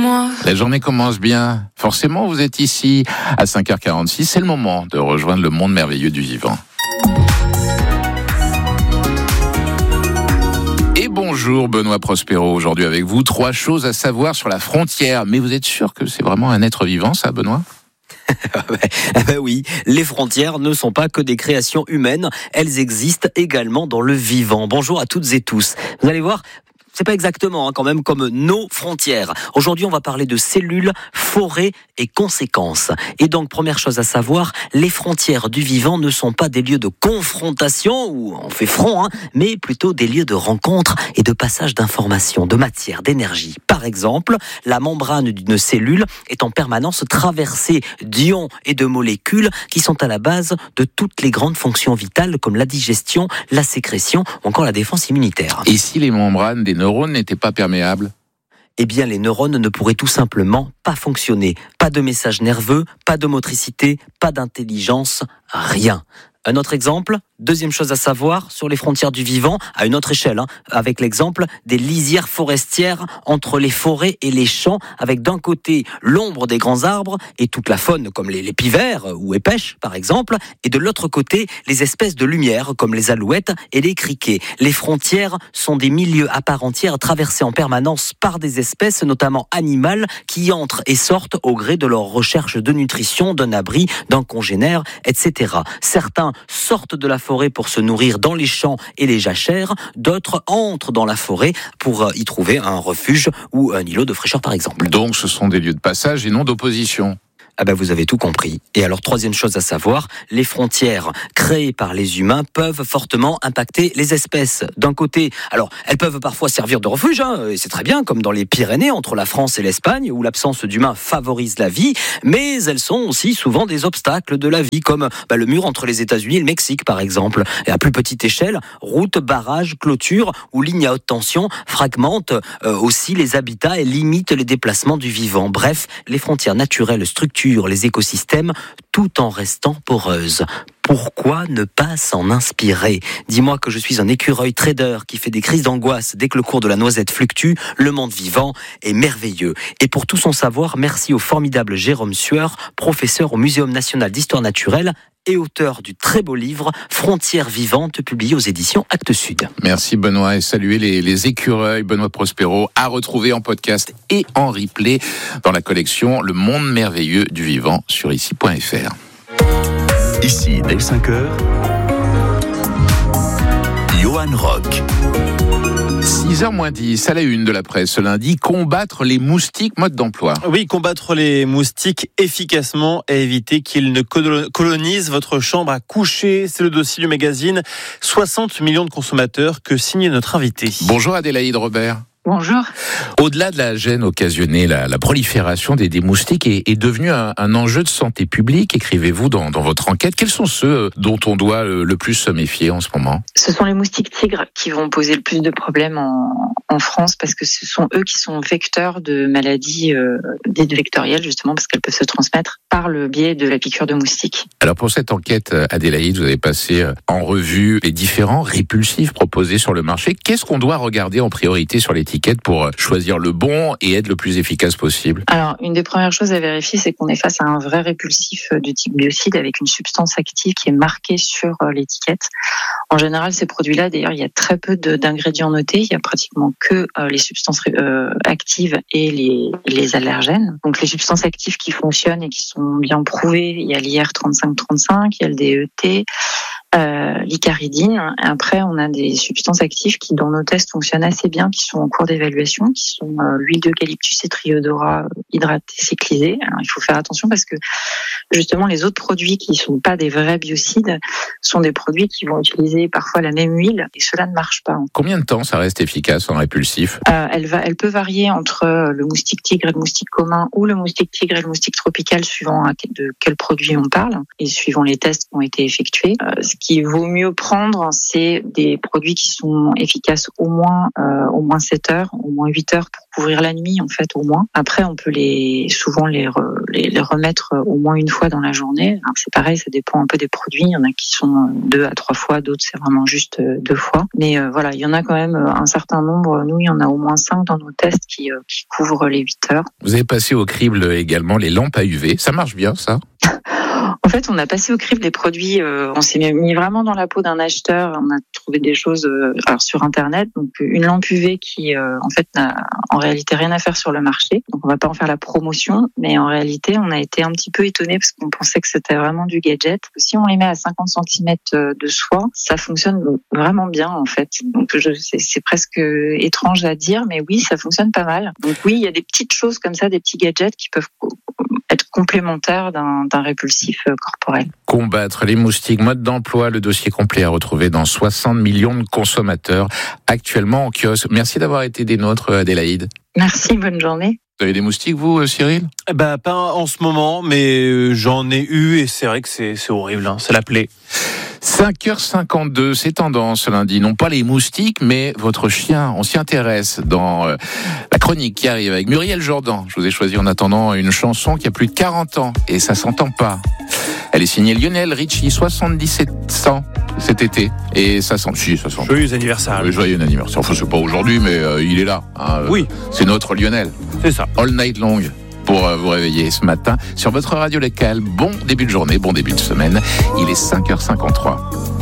moi. La journée commence bien. Forcément, vous êtes ici à 5h46. C'est le moment de rejoindre le monde merveilleux du vivant. Et bonjour Benoît Prospero, aujourd'hui avec vous, 3 choses à savoir sur la frontière. Mais vous êtes sûr que c'est vraiment un être vivant ça, Benoît ? Oui, les frontières ne sont pas que des créations humaines, elles existent également dans le vivant. Bonjour à toutes et tous. Vous allez voir, c'est pas exactement quand même comme nos frontières. Aujourd'hui, on va parler de cellules, forêts et conséquences. Et donc, première chose à savoir, les frontières du vivant ne sont pas des lieux de confrontation où on fait front, mais plutôt des lieux de rencontre et de passage d'informations, de matière, d'énergie. Par exemple, la membrane d'une cellule est en permanence traversée d'ions et de molécules qui sont à la base de toutes les grandes fonctions vitales comme la digestion, la sécrétion ou encore la défense immunitaire. Et si les membranes des neurones n'étaient pas perméables ? Eh bien, les neurones ne pourraient tout simplement pas fonctionner. Pas de message nerveux, pas de motricité, pas d'intelligence, rien. Un autre exemple, deuxième chose à savoir sur les frontières du vivant, à une autre échelle, avec l'exemple des lisières forestières entre les forêts et les champs, avec d'un côté l'ombre des grands arbres et toute la faune comme les pivers ou les pêches par exemple, et de l'autre côté les espèces de lumière comme les alouettes et les criquets. Les frontières sont des milieux à part entière traversés en permanence par des espèces, notamment animales, qui entrent et sortent au gré de leur recherche de nutrition, d'un abri, d'un congénère, etc. Certains sortent de la forêt pour se nourrir dans les champs et les jachères, d'autres entrent dans la forêt pour y trouver un refuge ou un îlot de fraîcheur par exemple. Donc ce sont des lieux de passage et non d'opposition. Vous avez tout compris. Et alors, troisième chose à savoir, les frontières créées par les humains peuvent fortement impacter les espèces. D'un côté, alors, elles peuvent parfois servir de refuge, et c'est très bien, comme dans les Pyrénées, entre la France et l'Espagne, où l'absence d'humains favorise la vie, mais elles sont aussi souvent des obstacles de la vie, comme le mur entre les États-Unis et le Mexique, par exemple. Et à plus petite échelle, routes, barrages, clôtures ou lignes à haute tension fragmentent aussi les habitats et limitent les déplacements du vivant. Bref, les frontières naturelles structurent les écosystèmes tout en restant poreuses. Pourquoi ne pas s'en inspirer ? Dis-moi que je suis un écureuil trader qui fait des crises d'angoisse dès que le cours de la noisette fluctue. Le monde vivant est merveilleux. Et pour tout son savoir, merci au formidable Jérôme Sueur, professeur au Muséum national d'histoire naturelle et auteur du très beau livre Frontières vivantes, publié aux éditions Actes Sud. Merci Benoît, et saluez les écureuils. Benoît Prospero à retrouver en podcast et en replay dans la collection Le Monde merveilleux du vivant sur ici.fr. Ici, dès 5h, Johan Rock. 6h moins 10, à la une de la presse ce lundi, combattre les moustiques, mode d'emploi. Oui, combattre les moustiques efficacement et éviter qu'ils ne colonisent votre chambre à coucher. C'est le dossier du magazine 60 millions de consommateurs que signe notre invité. Bonjour Adélaïde Robert. Bonjour. Au-delà de la gêne occasionnée, la prolifération des moustiques est devenue un enjeu de santé publique, écrivez-vous dans votre enquête. Quels sont ceux dont on doit le plus se méfier en ce moment ? Ce sont les moustiques tigres qui vont poser le plus de problèmes en France parce que ce sont eux qui sont vecteurs de maladies dites vectorielles, justement parce qu'elles peuvent se transmettre par le biais de la piqûre de moustiques. Alors pour cette enquête, Adélaïde, vous avez passé en revue les différents répulsifs proposés sur le marché. Qu'est-ce qu'on doit regarder en priorité sur l'étiquette pour choisir le bon et être le plus efficace possible ? Alors, une des premières choses à vérifier, c'est qu'on est face à un vrai répulsif de type biocide avec une substance active qui est marquée sur l'étiquette. En général, ces produits-là, d'ailleurs, il y a très peu d'ingrédients notés. Il y a pratiquement que les substances actives et les allergènes. Donc, les substances actives qui fonctionnent et qui sont bien prouvées, il y a l'IR3535, il y a le DET, l'icaridine. Après, on a des substances actives qui, dans nos tests, fonctionnent assez bien, qui sont en cours d'évaluation, qui sont l'huile d'eucalyptus et triodora hydratée cyclisée. Alors, il faut faire attention parce que, justement, les autres produits qui ne sont pas des vrais biocides sont des produits qui vont utiliser parfois la même huile et cela ne marche pas. Combien de temps ça reste efficace en répulsif ? Elle peut varier entre le moustique tigre et le moustique commun ou le moustique tigre et le moustique tropical suivant de quel produit on parle et suivant les tests qui ont été effectués. Ce qu'il vaut mieux prendre, c'est des produits qui sont efficaces au moins 7 heures, au moins 8 heures pour couvrir la nuit, en fait, au moins. Après, on peut souvent les remettre au moins une fois dans la journée. Alors, c'est pareil, ça dépend un peu des produits. Il y en a qui sont 2 à 3 fois, d'autres c'est vraiment juste 2 fois. Mais voilà, il y en a quand même un certain nombre. Nous, il y en a au moins 5 dans nos tests qui couvrent les 8 heures. Vous avez passé au crible également les lampes à UV. Ça marche bien, ça? En fait, on a passé au crible les produits. On s'est mis vraiment dans la peau d'un acheteur. On a trouvé des choses sur Internet. Donc, une lampe UV qui, en fait, n'a en réalité rien à faire sur le marché. Donc, on va pas en faire la promotion. Mais en réalité, on a été un petit peu étonnés parce qu'on pensait que c'était vraiment du gadget. Si on les met à 50 cm de soie, ça fonctionne vraiment bien, en fait. Donc, c'est presque étrange à dire, mais oui, ça fonctionne pas mal. Donc, oui, il y a des petites choses comme ça, des petits gadgets qui peuvent être complémentaires d'un répulsif corporel. Combattre les moustiques, mode d'emploi, le dossier complet à retrouver dans 60 millions de consommateurs actuellement en kiosque. Merci d'avoir été des nôtres, Adélaïde. Merci, bonne journée. Vous avez des moustiques, vous, Cyril? Pas en ce moment, mais j'en ai eu et c'est vrai que c'est horrible, hein, c'est la plaie. 5h52, c'est tendance lundi. Non pas les moustiques, mais votre chien. On s'y intéresse dans la chronique qui arrive avec Muriel Jourdan. Je vous ai choisi en attendant une chanson qui a plus de 40 ans et ça s'entend pas. Elle est signée Lionel Richie, 77 ans cet été. Et ça sent... Si, ça sent... Joyeux anniversaire. Joyeux anniversaire. Enfin, c'est pas aujourd'hui, mais il est là. Hein. Oui. C'est notre Lionel. C'est ça. All night long. Pour vous réveiller ce matin sur votre radio locale. Bon début de journée, bon début de semaine. Il est 5h53.